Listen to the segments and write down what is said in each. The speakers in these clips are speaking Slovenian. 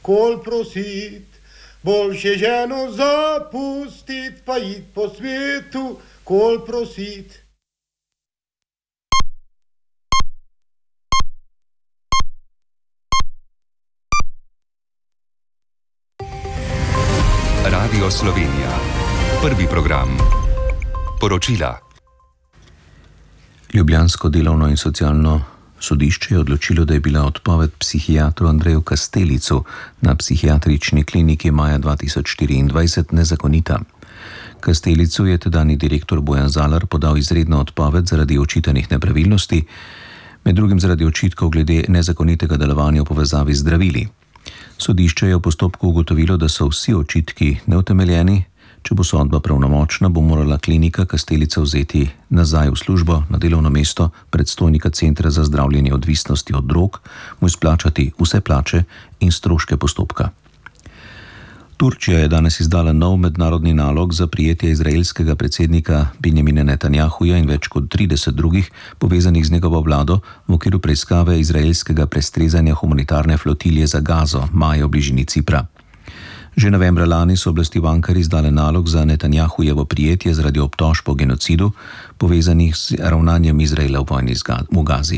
kol prosit. Boljše ženo zapustit, pa id po svetu, kol prosit. Radio Slovenija. Prvi program. Poročila. Ljubljansko delovno in socialno sodišče je odločilo, da je bila odpoved psihiatru Andreju Kastelicu na psihiatrični kliniki maja 2024 nezakonita. Kastelicu je tedajni direktor Bojan Zalar podal izredno odpoved zaradi očitanih nepravilnosti, med drugim zaradi očitkov glede nezakonitega delovanja v povezavi z zdravili. Sodišče je v postopku ugotovilo, da so vsi očitki neutemeljeni. Če bo sodba pravnomočna, bo morala klinika Kastelica vzeti nazaj v službo na delovno mesto predstojnika Centra za zdravljenje odvisnosti od drog, mu izplačati vse plače in stroške postopka. Turčija je danes izdala nov mednarodni nalog za prijetje izraelskega predsednika Benjamina Netanjahuja in več kot 30 drugih povezanih z njegovo vlado v okviru preiskave izraelskega prestrezanja humanitarne flotilje za Gazo maja v bližini Cipra. Že novembra lani so oblasti v Ankari izdale nalog za Netanjahujevo prijetje zaradi obtožb o genocidu, povezanih z ravnanjem Izraela v vojni v Gazi.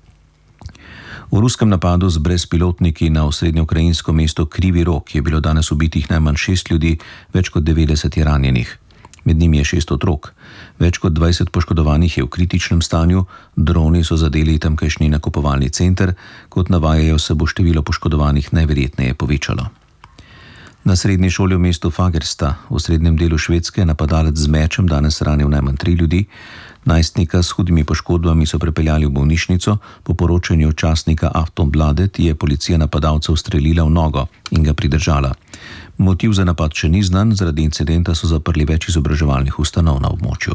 V ruskem napadu z brezpilotniki na osrednje ukrajinsko mesto Krivi Rog je bilo danes ubitih najmanj 6 ljudi, več kot 90 je ranjenih. Med njimi je 6 otrok. Več kot 20 poškodovanih je v kritičnem stanju, droni so zadeli tamkajšnji nakupovalni center, kot navajajo, se bo število poškodovanih najverjetneje povečalo. Na srednji šoli v mestu Fagersta v srednjem delu Švedske je napadalec z mečem danes ranil najmanj 3 ljudi. Najstnika s hudimi poškodbami so prepeljali v bolnišnico. Po poročanju časnika Aftonbladet je policija napadalca ustrelila v nogo in ga pridržala. Motiv za napad še ni znan, zaradi incidenta so zaprli več izobraževalnih ustanov na območju.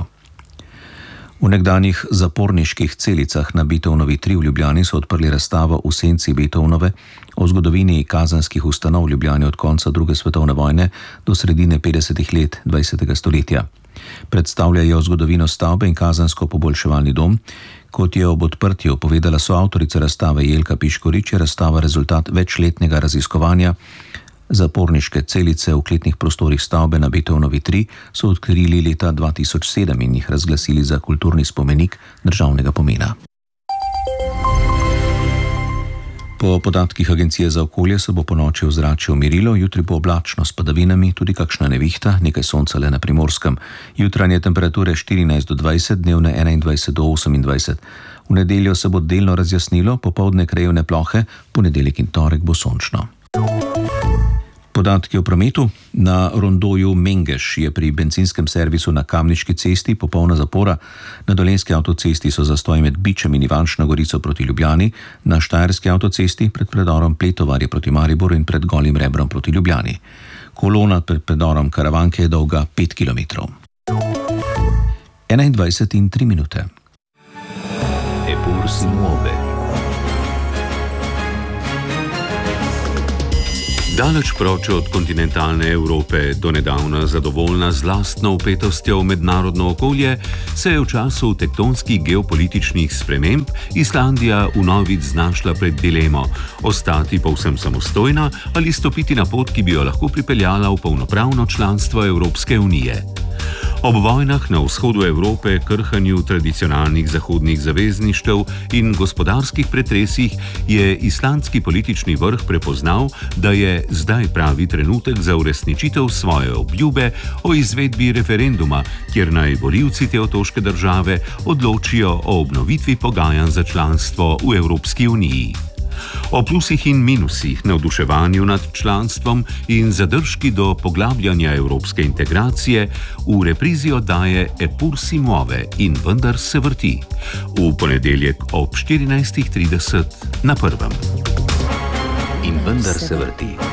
V nekdanjih zaporniških celicah na Beethovnovi 3 v Ljubljani so odprli razstavo v senci Beethovnove o zgodovini kazenskih ustanov v Ljubljani od konca druge svetovne vojne do sredine 50. let 20. stoletja. Predstavljajo zgodovino stavbe in kazensko poboljševalni dom. Kot je ob odprtju povedala soavtorica razstave Jelka Piškorič, je razstava rezultat večletnega raziskovanja. Zaporniške celice v kletnih prostorih stavbe na Beethovnovi 3 so odkrili leta 2007 in jih razglasili za kulturni spomenik državnega pomena. Po podatkih Agencije za okolje se bo ponoči ozračje umirilo, jutri bo oblačno s padavinami, tudi kakšna nevihta, nekaj sonca le na Primorskem. Jutranje temperature 14 do 20, dnevne 21 do 28. V nedeljo se bo delno razjasnilo, popoldne krajevne plohe, ponedeljek in torek bo sončno. Podatki o prometu. Na rondoju Mengeš je pri bencinskem servisu na Kamniški cesti popolna zapora. Na Dolenjski avtocesti so zastoji med Bičem in Ivančno Gorico proti Ljubljani, na Štajerski avtocesti pred predorom Pletovarje proti Mariboru in pred Golim Rebrom proti Ljubljani. Kolona pred predorom Karavanke je dolga 5 km. 21:03. Eppur si muove. Daleč proč od kontinentalne Evrope, donedavna zadovoljna z lastno vpetostjo v mednarodno okolje, se je v času tektonskih geopolitičnih sprememb Islandija vnovič znašla pred dilemo: ostati povsem samostojna ali stopiti na pot, ki bi jo lahko pripeljala v polnopravno članstvo Evropske unije. Ob vojnah na vzhodu Evrope, krhanju tradicionalnih zahodnih zavezništev in gospodarskih pretresih je islandski politični vrh prepoznal, da je zdaj pravi trenutek za uresničitev svoje obljube o izvedbi referenduma, kjer naj volivci te otoške države odločijo o obnovitvi pogajanj za članstvo v Evropski uniji. O plusih in minusih, navduševanju nad članstvom in zadržki do poglabljanja evropske integracije v reprizi oddaje Eppur si muove in vendar se vrti. V ponedeljek ob 14:30 na Prvem. In vendar se vrti.